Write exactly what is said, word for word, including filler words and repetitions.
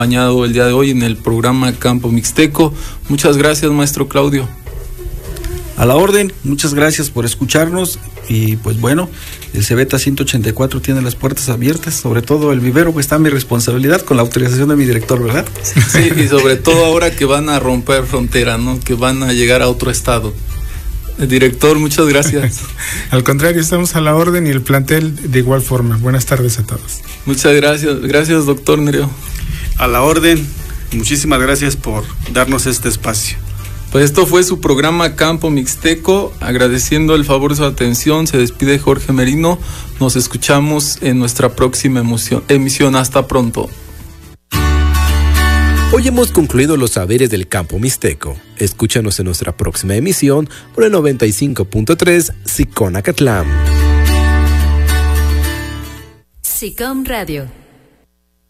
acompañado el día de hoy en el programa Campo Mixteco. Muchas gracias, maestro Claudio. A la orden, muchas gracias por escucharnos y pues bueno, el Cebeta ciento ochenta y cuatro tiene las puertas abiertas, sobre todo el vivero, pues está en mi responsabilidad con la autorización de mi director, ¿verdad? Sí, y sobre todo ahora que van a romper frontera, ¿no? Que van a llegar a otro estado. El director, muchas gracias. Al contrario, estamos a la orden y el plantel de igual forma. Buenas tardes a todos. Muchas gracias, gracias doctor Nereo. A la orden, muchísimas gracias por darnos este espacio. Pues esto fue su programa Campo Mixteco, agradeciendo el favor de su atención, se despide Jorge Merino, nos escuchamos en nuestra próxima emisión, emisión. Hasta pronto. Hoy hemos concluido los saberes del Campo Mixteco. Escúchanos en nuestra próxima emisión por el noventa y cinco punto tres SICOM Acatlán. SICOM Radio.